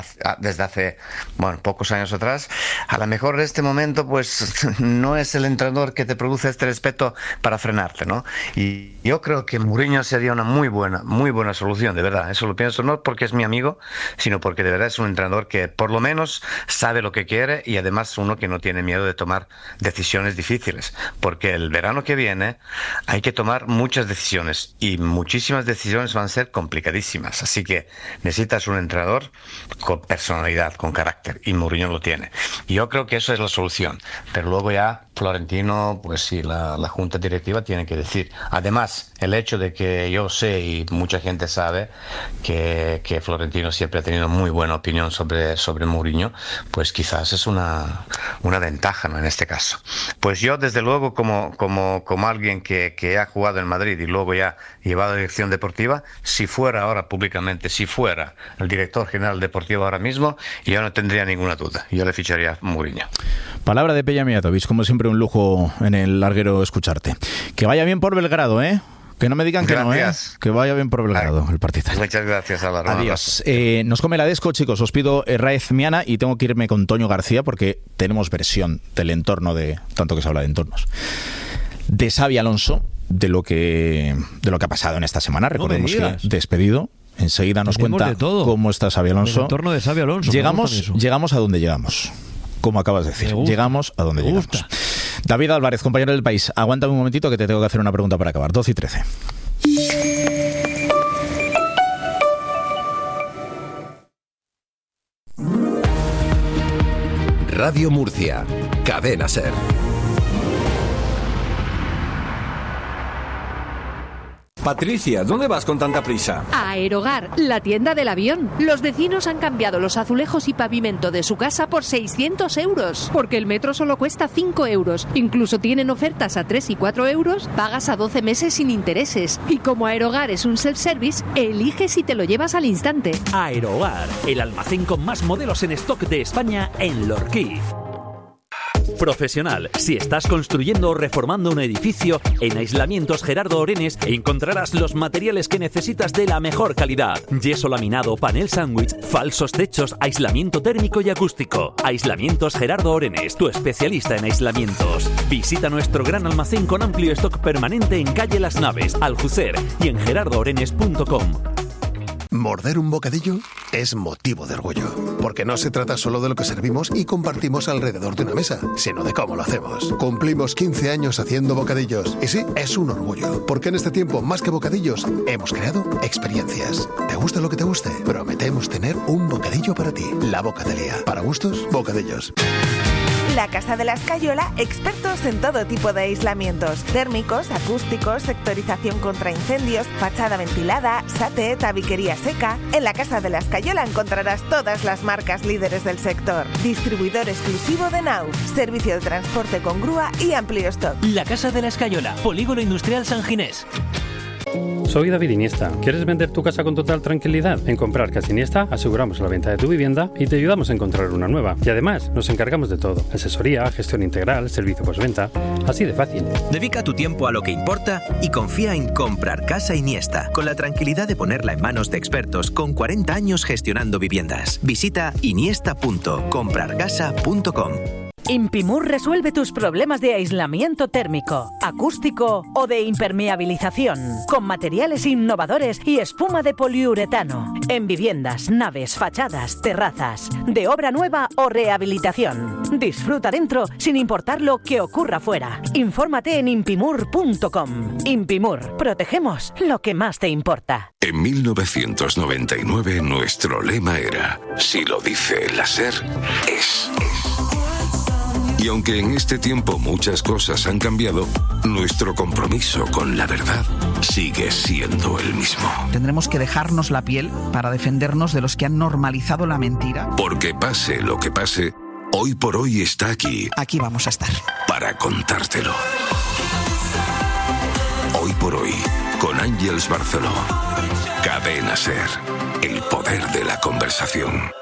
desde hace, pocos años atrás, a lo mejor en este momento pues no es el entrenador que te produce este respeto para frenarte, ¿no? Y yo creo que Mourinho sería una muy buena solución, de verdad. Eso lo pienso no porque es mi amigo, sino porque de verdad es un entrenador que por lo menos sabe lo que quiere y además uno que no tiene miedo de tomar decisiones difíciles, porque el verano que viene hay que tomar muchas decisiones y muchísimas decisiones van a ser complicadísimas, así que necesitas un entrenador con personalidad, con carácter, y Mourinho lo tiene. Y yo creo que eso es la solución, pero luego ya Florentino, pues sí, la junta directiva tiene que decir. Además, el hecho de que yo sé y mucha gente sabe que Florentino siempre ha tenido muy buena opinión sobre Mourinho, pues quizás es una ventaja, ¿no? En este caso. Pues yo, desde luego, como alguien que ha jugado en Madrid y luego ya llevado a dirección deportiva, si fuera ahora públicamente, si fuera el director general deportivo ahora mismo, yo no tendría ninguna duda. Yo le ficharía a Mourinho. Palabra de Peja Mijatovic, como siempre un lujo en el larguero escucharte. Que vaya bien por Belgrado, ¿eh? Que no me digan que gracias. No, ¿eh? Que vaya bien por Belgrado, el partido. Muchas gracias, Álvaro. Adiós. Nos come la desco, chicos. Os pido Raez Miana y tengo que irme con Toño García porque tenemos versión del entorno tanto que se habla de entornos. De Xabi Alonso, de lo que ha pasado en esta semana. Recordemos que despedido. Enseguida nos cuenta cómo está Xabi Alonso. El entorno de Xabi Alonso. Llegamos a donde llegamos. Como acabas de decir, llegamos a donde llegamos. David Álvarez, compañero del País, aguántame un momentito que te tengo que hacer una pregunta para acabar. 12:13. Radio Murcia, Cadena SER. Patricia, ¿dónde vas con tanta prisa? A Aerogar, la tienda del avión. Los vecinos han cambiado los azulejos y pavimento de su casa por 600 euros, porque el metro solo cuesta 5 euros. Incluso tienen ofertas a 3 y 4 euros, pagas a 12 meses sin intereses. Y como Aerogar es un self-service, eliges si te lo llevas al instante. Aerogar, el almacén con más modelos en stock de España en Lorquí. Profesional. Si estás construyendo o reformando un edificio, en Aislamientos Gerardo Orenes encontrarás los materiales que necesitas de la mejor calidad. Yeso laminado, panel sándwich, falsos techos, aislamiento térmico y acústico. Aislamientos Gerardo Orenes, tu especialista en aislamientos. Visita nuestro gran almacén con amplio stock permanente en calle Las Naves, Aljucer y en gerardoorenes.com. Morder un bocadillo es motivo de orgullo, porque no se trata solo de lo que servimos y compartimos alrededor de una mesa, sino de cómo lo hacemos. Cumplimos 15 años haciendo bocadillos, y sí, es un orgullo, porque en este tiempo, más que bocadillos, hemos creado experiencias. ¿Te gusta lo que te guste? Prometemos tener un bocadillo para ti. La Bocatelía. Para gustos, bocadillos. La Casa de la Escayola, expertos en todo tipo de aislamientos, térmicos, acústicos, sectorización contra incendios, fachada ventilada, SATE, tabiquería seca. En la Casa de la Escayola encontrarás todas las marcas líderes del sector. Distribuidor exclusivo de Nauf, servicio de transporte con grúa y amplio stock. La Casa de la Escayola, Polígono Industrial San Ginés. Soy David Iniesta. ¿Quieres vender tu casa con total tranquilidad? En Comprar Casa Iniesta aseguramos la venta de tu vivienda y te ayudamos a encontrar una nueva. Y además nos encargamos de todo: asesoría, gestión integral, servicio postventa. Así de fácil. Dedica tu tiempo a lo que importa y confía en Comprar Casa Iniesta, con la tranquilidad de ponerla en manos de expertos con 40 años gestionando viviendas. Visita iniesta.comprarcasa.com. Impimur resuelve tus problemas de aislamiento térmico, acústico o de impermeabilización, con materiales innovadores y espuma de poliuretano, en viviendas, naves, fachadas, terrazas, de obra nueva o rehabilitación. Disfruta dentro sin importar lo que ocurra fuera. Infórmate en impimur.com. Impimur, protegemos lo que más te importa. En 1999 nuestro lema era: si lo dice la SER, es. Y aunque en este tiempo muchas cosas han cambiado, nuestro compromiso con la verdad sigue siendo el mismo. Tendremos que dejarnos la piel para defendernos de los que han normalizado la mentira. Porque pase lo que pase, Hoy por Hoy está aquí. Aquí vamos a estar. Para contártelo. Hoy por Hoy, con Ángeles Barceló. Cadena SER, el poder de la conversación.